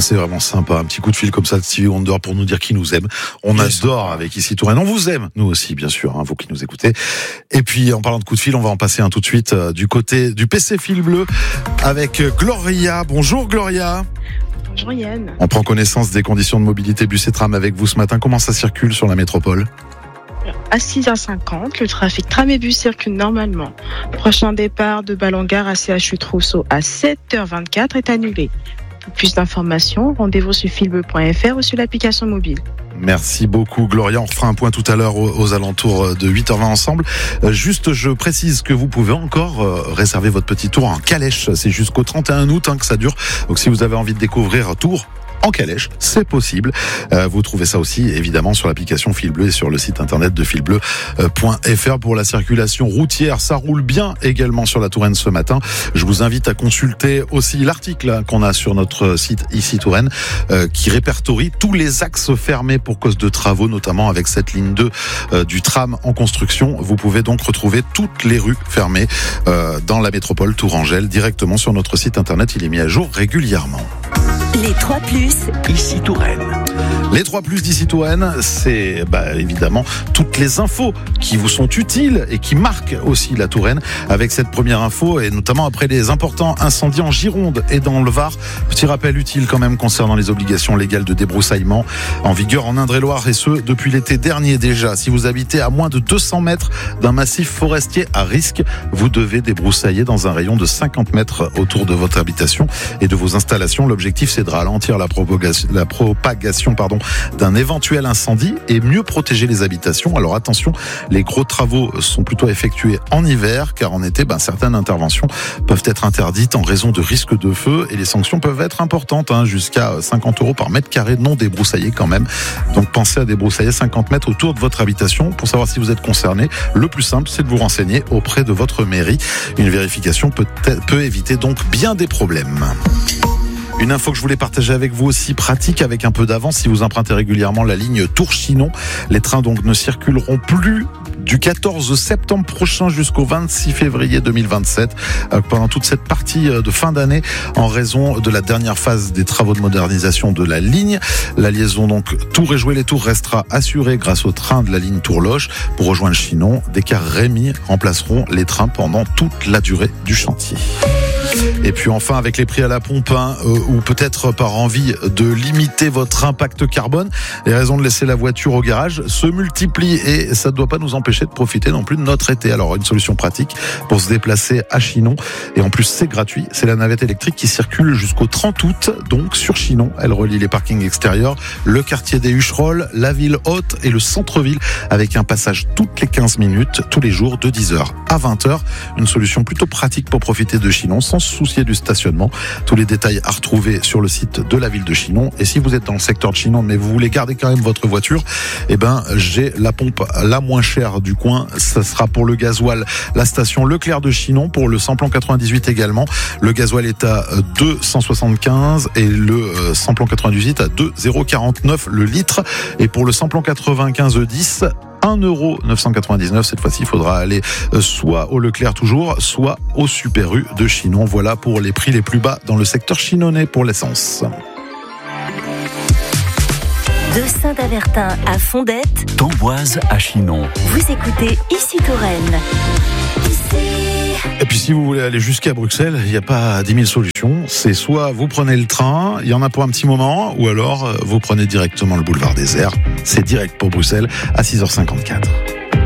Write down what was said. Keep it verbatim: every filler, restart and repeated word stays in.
c'est vraiment sympa. Un petit coup de fil comme ça de Stevie Wonder pour nous dire qu'il nous aime. On yes. adore avec Ici Touraine. On vous aime, nous aussi, bien sûr, hein, vous qui nous écoutez. Et puis, en parlant de coup de fil, on va en passer un tout de suite euh, du côté du P C Fil Bleu avec Gloria. Bonjour Gloria. Bonjour Yann. On prend connaissance des conditions de mobilité bus et tram avec vous ce matin. Comment ça circule sur la métropole ? À six heures cinquante, le trafic tram et bus circule normalement. Prochain départ de Ballon-Gare à C H U Trousseau à sept heures vingt-quatre est annulé. Pour plus d'informations, rendez-vous sur filbleu point f r ou sur l'application mobile. Merci beaucoup Gloria, on refera un point tout à l'heure aux, aux alentours de huit heures vingt ensemble. Euh, juste je précise que vous pouvez encore euh, réserver votre petit tour en calèche, c'est jusqu'au trente et un août hein, que ça dure. Donc si vous avez envie de découvrir Tours en calèche, c'est possible. Euh, vous trouvez ça aussi évidemment sur l'application Fil Bleu et sur le site internet de filbleu point f r. Pour la circulation routière, ça roule bien également sur la Touraine ce matin. Je vous invite à consulter aussi l'article qu'on a sur notre site Ici Touraine euh, qui répertorie tous les axes fermés pour cause de travaux, notamment avec cette ligne deux euh, du tram en construction. Vous pouvez donc retrouver toutes les rues fermées euh, dans la métropole tourangelle directement sur notre site internet. Il est mis à jour régulièrement. Les trois plus, Ici Touraine. Les trois plus d'Ici Touraine, c'est bah, évidemment toutes les infos qui vous sont utiles et qui marquent aussi la Touraine. Avec cette première info, et notamment après les importants incendies en Gironde et dans le Var. Petit rappel utile quand même concernant les obligations légales de débroussaillement en vigueur en Indre-et-Loire, et ce depuis l'été dernier déjà. Si vous habitez à moins de deux cents mètres d'un massif forestier à risque, vous devez débroussailler dans un rayon de cinquante mètres autour de votre habitation et de vos installations. L'objectif, c'est de ralentir la propagation, la propagation pardon, d'un éventuel incendie et mieux protéger les habitations. Alors attention, les gros travaux sont plutôt effectués en hiver, car en été, ben, certaines interventions peuvent être interdites en raison de risques de feu, et les sanctions peuvent être importantes, hein, jusqu'à cinquante euros par mètre carré non débroussaillé quand même. Donc pensez à débroussailler cinquante mètres autour de votre habitation. Pour savoir si vous êtes concerné, le plus simple, c'est de vous renseigner auprès de votre mairie. Une vérification peut, peut éviter donc bien des problèmes. Une info que je voulais partager avec vous aussi, pratique avec un peu d'avance si vous empruntez régulièrement la ligne Tours-Chinon. Les trains donc ne circuleront plus du quatorze septembre prochain jusqu'au vingt-six février deux mille vingt-sept, euh, pendant toute cette partie de fin d'année, en raison de la dernière phase des travaux de modernisation de la ligne. La liaison donc Tours et Joué-les-Tours restera assurée grâce au train de la ligne Tours-Loche. Pour rejoindre Chinon, des cars Rémy remplaceront les trains pendant toute la durée du chantier. Et puis enfin, avec les prix à la pompe, hein, euh, ou peut-être par envie de limiter votre impact carbone, les raisons de laisser la voiture au garage se multiplient, et ça ne doit pas nous empêcher de profiter non plus de notre été. Alors une solution pratique pour se déplacer à Chinon, et en plus c'est gratuit, c'est la navette électrique qui circule jusqu'au trente août, donc sur Chinon. Elle relie les parkings extérieurs, le quartier des Hucherolles, la ville haute et le centre-ville, avec un passage toutes les quinze minutes, tous les jours de dix heures à vingt heures. Une solution plutôt pratique pour profiter de Chinon sans se soucier du stationnement. Tous les détails à retrouver sur le site de la ville de Chinon. Et si vous êtes dans le secteur de Chinon, mais vous voulez garder quand même votre voiture, eh ben, j'ai la pompe la moins chère du coin. Ça sera pour le gasoil, la station Leclerc de Chinon. Pour le samplon quatre-vingt-dix-huit également, le gasoil est à deux cent soixante-quinze et le samplon quatre-vingt-dix-huit à deux euros quarante-neuf le litre. Et pour le samplon quatre-vingt-quinze E dix, un euro neuf cent quatre-vingt-dix-neuf. Cette fois-ci, il faudra aller soit au Leclerc toujours, soit au Super U de Chinon. Voilà pour les prix les plus bas dans le secteur chinonnais pour l'essence. De Saint-Avertin à Fondette, d'Amboise à Chinon. Vous écoutez Ici Touraine. Et puis si vous voulez aller jusqu'à Bruxelles, il n'y a pas dix mille solutions. C'est soit vous prenez le train, il y en a pour un petit moment, ou alors vous prenez directement le boulevard Désert. C'est direct pour Bruxelles à six heures cinquante-quatre.